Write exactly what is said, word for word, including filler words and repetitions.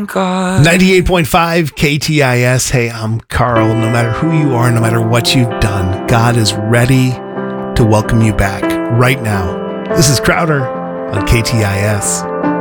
God. ninety-eight point five K T I S. Hey, I'm Carl. No matter who you are, no matter what you've done, God is ready to welcome you back right now. This is Crowder on K T I S.